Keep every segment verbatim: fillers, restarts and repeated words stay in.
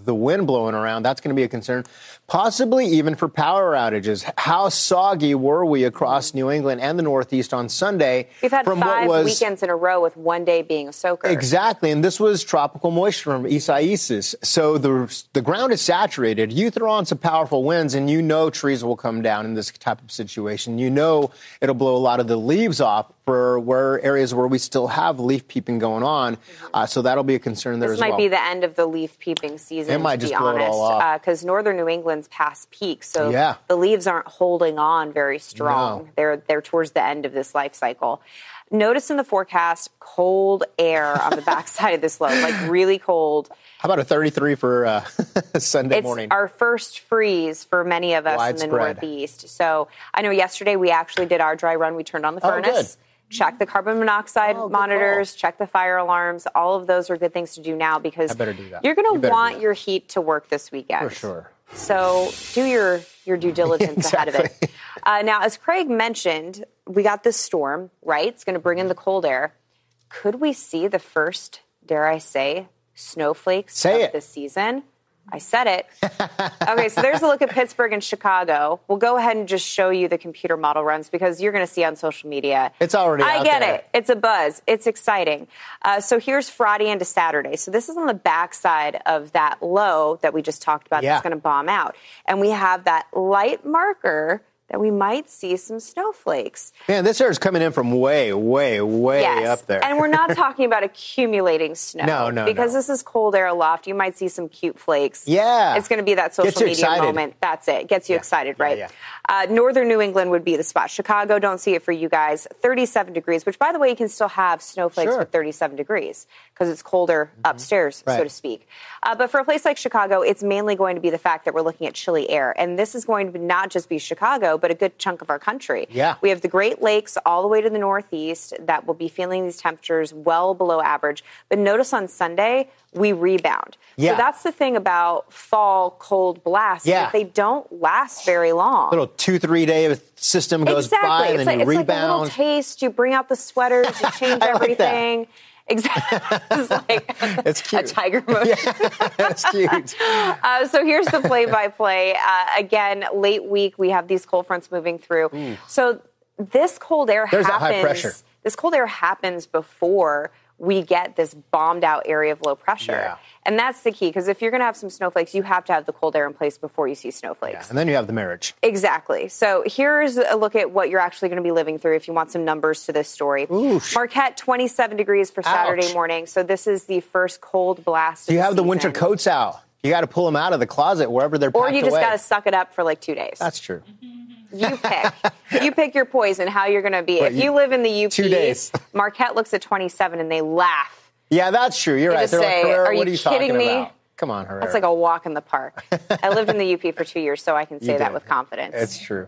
with the wind blowing around, that's going to be a concern, possibly even for power outages. How soggy were we across New England and the Northeast on Sunday? We've had from five what was, weekends in a row with one day being a soaker. Exactly, and this was tropical moisture from Isaias. So the the ground is saturated. You throw on some powerful winds, and you know trees will come down in this type of situation. You know it'll blow a lot of the leaves off for where areas where we still have leaf peeping going on. Uh, so that'll be a concern there this as well. This might be the end of the leaf peeping season, it might to just be blow honest, it all off. Because uh, northern New England's past peak, so yeah. the leaves aren't holding on very strong. No. They're they're towards the end of this life cycle. Notice in the forecast, cold air on the backside of this low, like really cold. How about a thirty-three for uh, Sunday it's morning? It's our first freeze for many of us Widespread. in the Northeast. So I know yesterday we actually did our dry run. We turned on the furnace. Oh, check the carbon monoxide oh, monitors, check the fire alarms. All of those are good things to do now because I better do that. you're going you to want your heat to work this weekend. For sure. So do your, your due diligence exactly. ahead of it. Uh, now, as Craig mentioned, we got this storm, right? It's going to bring in the cold air. Could we see the first, dare I say, snowflakes say of it. this season? I said it. Okay, so there's a look at Pittsburgh and Chicago. We'll go ahead and just show you the computer model runs because you're going to see on social media. It's already I out get there. it. It's a buzz. It's exciting. Uh, so here's Friday into Saturday. So this is on the backside of that low that we just talked about yeah. that's going to bomb out. And we have that light marker that we might see some snowflakes. Man, this air is coming in from way, way, way yes. up there. And we're not talking about accumulating snow. No, no, Because no. this is cold air aloft. You might see some cute flakes. Yeah. It's going to be that social media excited. moment. That's it. Gets you yeah. excited, yeah, right? Yeah. Uh, Northern New England would be the spot. Chicago, don't see it for you guys. thirty-seven degrees, which, by the way, you can still have snowflakes sure. with thirty-seven degrees because it's colder mm-hmm. upstairs, right. so to speak. Uh, but for a place like Chicago, it's mainly going to be the fact that we're looking at chilly air. And this is going to not just be Chicago, but a good chunk of our country. Yeah. We have the Great Lakes all the way to the Northeast that will be feeling these temperatures well below average. But notice on Sunday, we rebound. Yeah. So that's the thing about fall cold blasts. Yeah. That they don't last very long. Little two, three day system goes exactly. by and it's then like, you it's rebound. Like a little taste. You bring out the sweaters, you change I like everything. Exactly. It's like it's cute. a tiger motion. Yeah, that's cute. Uh, so here's the play-by-play. Uh, again, late week, we have these cold fronts moving through. Ooh. So this cold air There's happens. that high pressure. This cold air happens before we get this bombed out area of low pressure. Yeah. And that's the key, because if you're going to have some snowflakes, you have to have the cold air in place before you see snowflakes. Yeah. And then you have the marriage. Exactly. So here's a look at what you're actually going to be living through if you want some numbers to this story. Oof. Marquette, twenty-seven degrees for Saturday Ouch. morning. So this is the first cold blast Do you of have the season. winter coats out? You got to pull them out of the closet wherever they're packed Or you just away. got to suck it up for like two days. That's true. You pick. You pick your poison, how you're going to be. But if you, you- live in the U P, two days. Marquette looks at twenty-seven and they laugh. Yeah, that's true. You're They right. just They're say, like, Herrera, are what you are you kidding talking me? about? Come on, Herrera. That's like a walk in the park. I lived in the U P for two years, so I can say You that did. with confidence. It's true.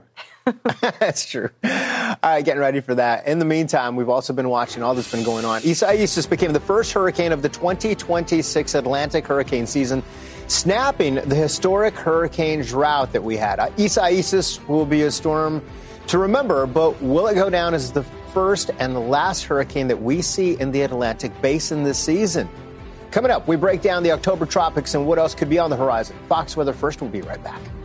That's true. All right, getting ready for that. In the meantime, we've also been watching all that's been going on. Isaias became the first hurricane of the twenty twenty-six Atlantic hurricane season, snapping the historic hurricane drought that we had. Uh, Isaias will be a storm to remember, but will it go down as the first and the last hurricane that we see in the Atlantic basin this season? Coming up, we break down the October tropics and what else could be on the horizon. Fox Weather First will be right back.